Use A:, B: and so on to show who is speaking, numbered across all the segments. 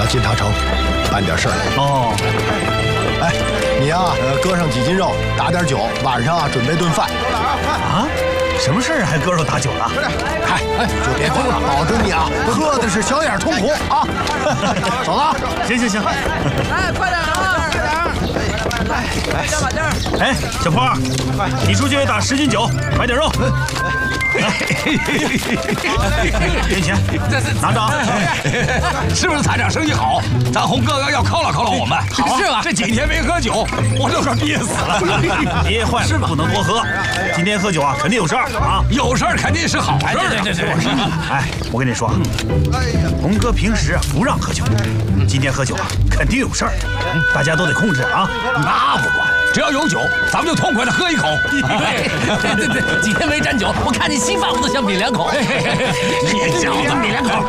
A: 金塔城办点事儿来。
B: 哦，
A: 哎，你呀，割上几斤肉，打点酒，晚上啊准备顿饭。
B: 啊？什么事儿还割肉打酒了？
A: 嗨，就别管了，保证你啊喝的是小眼通红啊！走了，
B: 行，
C: 来，快点啊！来，加把劲儿！
B: 哎，小坡，你出去打10斤酒，买点肉。给你钱，拿着啊！
D: 是不是团长生意好？咱红哥哥要犒劳我们。好，是吧？这几天没喝酒，我都快憋死了。
B: 憋坏了，不能多喝。今天喝酒啊，肯定有事儿啊！
D: 有事儿肯定是好事儿。
B: 对。哎，我跟你说，红哥平时不让喝酒，今天喝酒啊，肯定有事儿，大家都得控制啊。
D: 那不管，只要有酒，咱们就痛快的喝一口。
E: 对，几天没沾酒，我看你稀饭我都想抿2口。
D: 别小子，抿2口。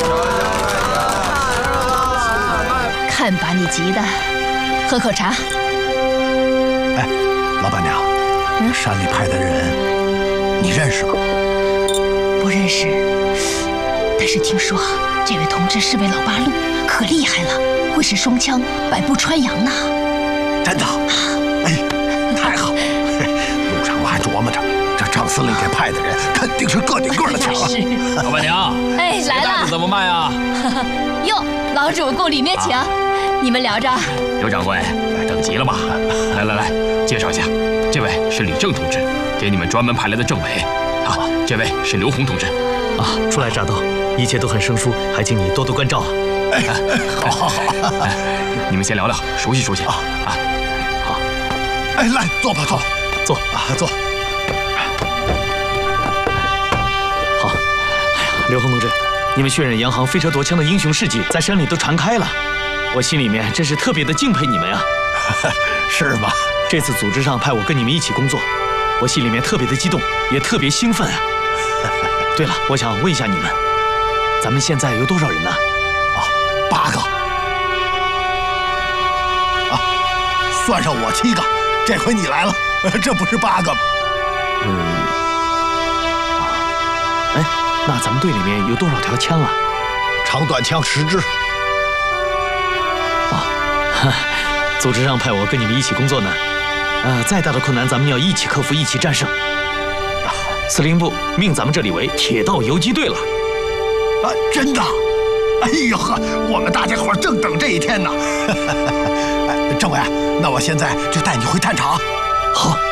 F: 看把你急的，喝口茶。
A: 哎，老板娘，山里派的人，你认识吗？
F: 不认识，但是听说这位同志是位老八路，可厉害了，会使双枪，百步穿杨呢。
A: 真的？哎，太好！路上我还琢磨着，这张司令给派的人肯定是个顶个的强啊。
E: 老板娘，
F: 哎，来了。
E: 怎么卖啊？
F: 哟，老主顾里面请，你们聊着。
E: 刘掌柜，等急了吧？来，介绍一下，这位是李正同志，给你们专门派来的政委。好，这位是刘洪同志。
G: 啊，初来乍到，一切都很生疏，还请你多多关照啊。
A: 哎，好，
E: 你们先聊聊，熟悉啊。
A: 好，哎，来坐吧，坐。
G: 好，哎呀，刘洪同志，你们血染洋行、飞车夺枪的英雄事迹在山里都传开了，我心里面真是特别的敬佩你们呀。
A: 是吗？
G: 这次组织上派我跟你们一起工作，我心里面特别的激动，也特别兴奋啊。对了，我想问一下你们，咱们现在有多少人呢
A: ？8个。啊，算上我7个，这回你来了，这不是8个吗？
G: 哎，那咱们队里面有多少条枪啊？
A: 长短枪10支。
G: 组织上派我跟你们一起工作呢，再大的困难咱们要一起克服，一起战胜。司令部命咱们这里为铁道游击队了。
A: 啊，真的？哎呦呵，我们大家伙正等这一天呢。政委，那我现在就带你回探场。